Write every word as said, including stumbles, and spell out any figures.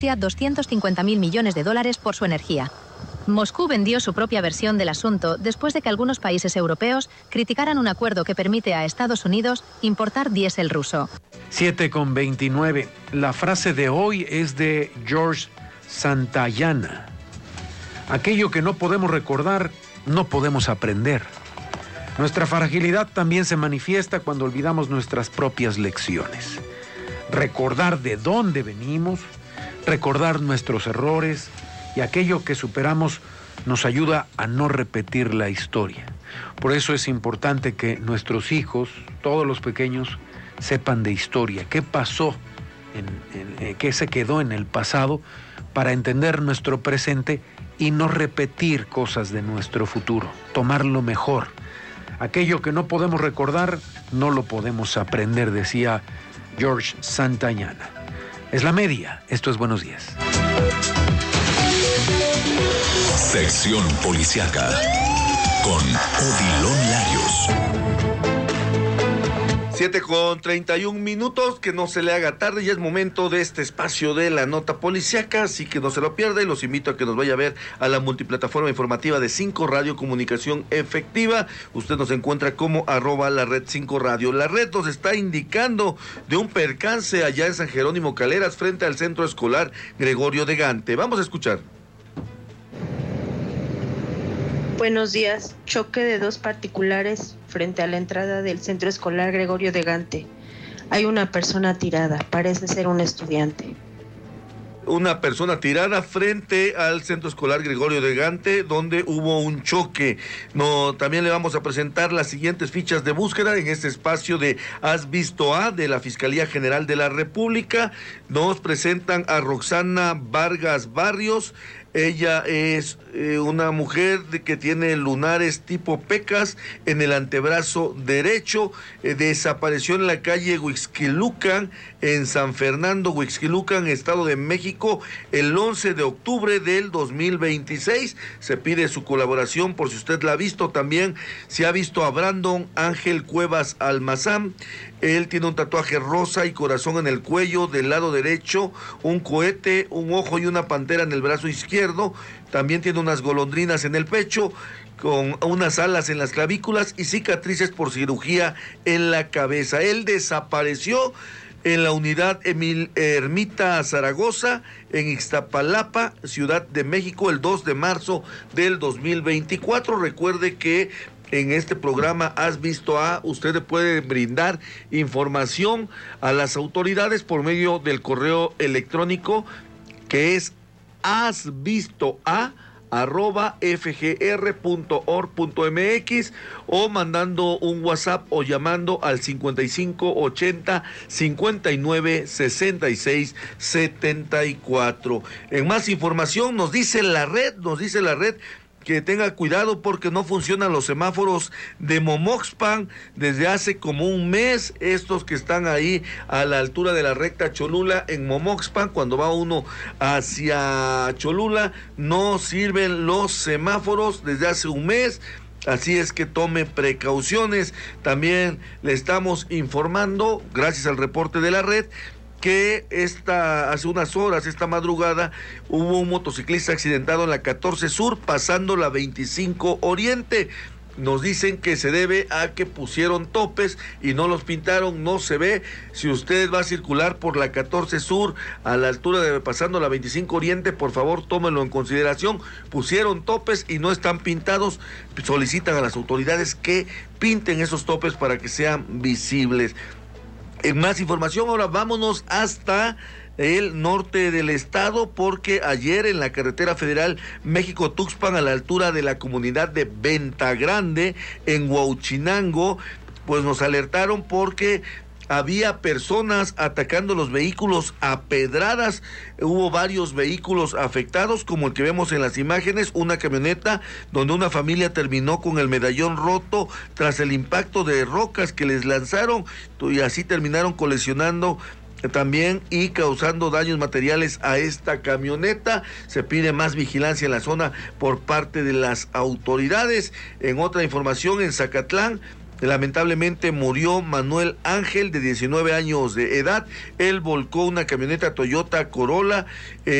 doscientos cincuenta mil millones de dólares por su energía. Moscú vendió su propia versión del asunto después de que algunos países europeos criticaran un acuerdo que permite a Estados Unidos importar diésel ruso. siete con veintinueve. La frase de hoy es de George Santayana. Aquello que no podemos recordar, no podemos aprender. Nuestra fragilidad también se manifiesta cuando olvidamos nuestras propias lecciones. Recordar de dónde venimos, recordar nuestros errores y aquello que superamos nos ayuda a no repetir la historia. Por eso es importante que nuestros hijos, todos los pequeños, sepan de historia, qué pasó, en, en, eh, qué se quedó en el pasado, para entender nuestro presente y no repetir cosas de nuestro futuro, tomar lo mejor. Aquello que no podemos recordar, no lo podemos aprender, decía George Santayana. Es la media, esto es Buenos Días. Sección Policiaca con Odilon Larios. siete con treinta y un minutos, que no se le haga tarde, ya es momento de este espacio de la nota policiaca, así que no se lo pierda y los invito a que nos vaya a ver a la multiplataforma informativa de cinco Radio Comunicación Efectiva. Usted nos encuentra como arroba la red cinco Radio. La red nos está indicando de un percance allá en San Jerónimo Caleras frente al centro escolar Gregorio de Gante. Vamos a escuchar. Buenos días. Choque de dos particulares frente a la entrada del centro escolar Gregorio de Gante. Hay una persona tirada, parece ser un estudiante. Una persona tirada frente al centro escolar Gregorio de Gante, donde hubo un choque. No, también le vamos a presentar las siguientes fichas de búsqueda en este espacio de Has Visto A de la Fiscalía General de la República. Nos presentan a Roxana Vargas Barrios. Ella es eh, una mujer de que tiene lunares tipo pecas en el antebrazo derecho. Eh, desapareció en la calle Huixquilucan, en San Fernando, Huixquilucan, Estado de México, el once de octubre del dos mil veintiséis. Se pide su colaboración por si usted la ha visto. También se ha visto a Brandon Ángel Cuevas Almazán. Él tiene un tatuaje rosa y corazón en el cuello del lado derecho, un cohete, un ojo y una pantera en el brazo izquierdo. También tiene unas golondrinas en el pecho, con unas alas en las clavículas y cicatrices por cirugía en la cabeza. Él desapareció en la unidad Emil Ermita Zaragoza, en Ixtapalapa, Ciudad de México, el dos de marzo del dos mil veinticuatro. Recuerde que en este programa Has Visto A, usted puede brindar información a las autoridades por medio del correo electrónico que es hasvistoa arroba f g r punto org punto m x o mandando un WhatsApp o llamando al cincuenta y cinco ochenta cincuenta y nueve sesenta y seis setenta y cuatro. En más información nos dice la red, nos dice la red que tenga cuidado porque no funcionan los semáforos de Momoxpan desde hace como un mes. Estos que están ahí a la altura de la recta Cholula en Momoxpan, cuando va uno hacia Cholula, no sirven los semáforos desde hace un mes. Así es que tome precauciones. También le estamos informando, gracias al reporte de la red, que esta, hace unas horas, esta madrugada, hubo un motociclista accidentado en la catorce Sur, pasando la veinticinco Oriente. Nos dicen que se debe a que pusieron topes y no los pintaron, no se ve. Si usted va a circular por la catorce Sur, a la altura de pasando la veinticinco Oriente, por favor, tómenlo en consideración. Pusieron topes y no están pintados. Solicitan a las autoridades que pinten esos topes para que sean visibles. En más información, ahora vámonos hasta el norte del estado, porque ayer en la carretera federal México-Tuxpan, a la altura de la comunidad de Venta Grande, en Huauchinango, pues nos alertaron porque había personas atacando los vehículos a pedradas. Hubo varios vehículos afectados, como el que vemos en las imágenes, una camioneta donde una familia terminó con el medallón roto tras el impacto de rocas que les lanzaron, y así terminaron colisionando también y causando daños materiales a esta camioneta. Se pide más vigilancia en la zona por parte de las autoridades. En otra información, en Zacatlán, Lamentablemente murió Manuel Ángel, de diecinueve años de edad. Él volcó una camioneta Toyota Corolla. Eh,